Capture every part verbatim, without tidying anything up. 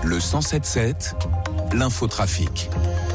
Le cent sept sept, l'infotrafic.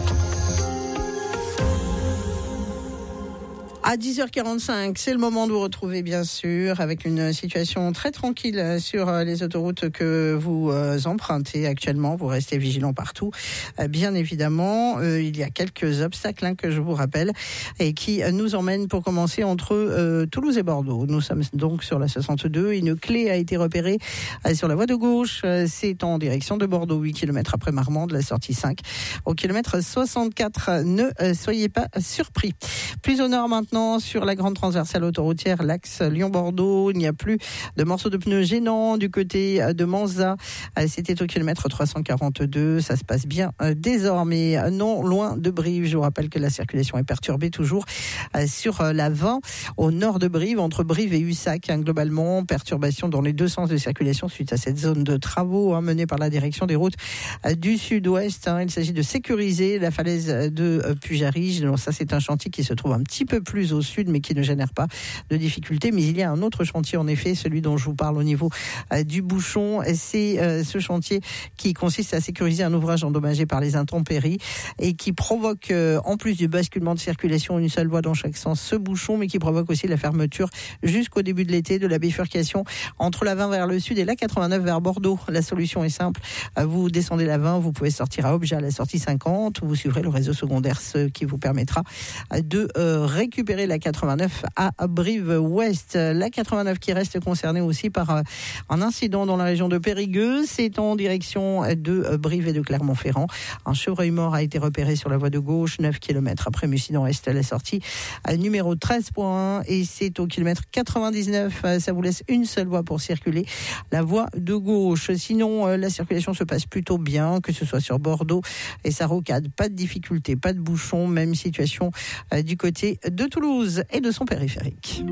À dix heures quarante-cinq, c'est le moment de vous retrouver bien sûr avec une situation très tranquille sur les autoroutes que vous empruntez actuellement. Vous restez vigilants partout. Bien évidemment, il y a quelques obstacles hein, que je vous rappelle et qui nous emmènent pour commencer entre euh, Toulouse et Bordeaux. Nous sommes donc sur la soixante-deux. Une clé a été repérée sur la voie de gauche. C'est en direction de Bordeaux, huit kilomètres après Marmande, la sortie cinq. Au kilomètre soixante-quatre, ne soyez pas surpris. Plus au nord maintenant, sur la grande transversale autoroutière, l'axe Lyon-Bordeaux, il n'y a plus de morceaux de pneus gênants du côté de Manza. C'était au kilomètre trois cent quarante-deux. Ça se passe bien désormais, non loin de Brive. Je vous rappelle que la circulation est perturbée toujours sur la vingt au nord de Brive, entre Brive et Ussac. Hein, globalement, perturbation dans les deux sens de circulation suite à cette zone de travaux hein, menée par la direction des routes du sud-ouest. Hein. Il s'agit de sécuriser la falaise de Pujarige. Donc ça, c'est un chantier qui se trouve un petit peu plus au sud, mais qui ne génère pas de difficultés. Mais il y a un autre chantier, en effet, celui dont je vous parle au niveau euh, du bouchon. C'est euh, ce chantier qui consiste à sécuriser un ouvrage endommagé par les intempéries et qui provoque, euh, en plus du basculement de circulation, une seule voie dans chaque sens, ce bouchon, mais qui provoque aussi la fermeture jusqu'au début de l'été de la bifurcation entre la vingt vers le sud et la quatre-vingt-neuf vers Bordeaux. La solution est simple. Vous descendez la vingt, vous pouvez sortir à Obja à la sortie cinquante, vous suivrez le réseau secondaire, ce qui vous permettra de euh, récupérer la quatre-vingt-neuf à Brive-Ouest. La quatre-vingt-neuf qui reste concernée aussi par un incident dans la région de Périgueux. C'est en direction de Brive et de Clermont-Ferrand. Un chevreuil mort a été repéré sur la voie de gauche, neuf kilomètres après Mussy-Nord-Est, la sortie numéro treize point un, et c'est au kilomètre quatre-vingt-dix-neuf. Ça vous laisse une seule voie pour circuler, la voie de gauche. Sinon, la circulation se passe plutôt bien, que ce soit sur Bordeaux et sa rocade. Pas de difficulté, pas de bouchon. Même situation du côté de Toulouse et de son périphérique.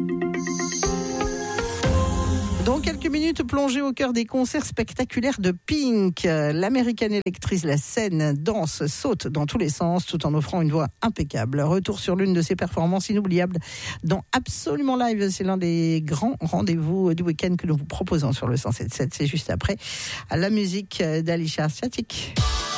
Dans quelques minutes, plongez au cœur des concerts spectaculaires de Pink. L'américaine électrise la scène, danse, saute dans tous les sens tout en offrant une voix impeccable. Retour sur l'une de ses performances inoubliables dans Absolument Live. C'est l'un des grands rendez-vous du week-end que nous vous proposons sur le cent sept sept. C'est juste après la musique d'Alicia Static.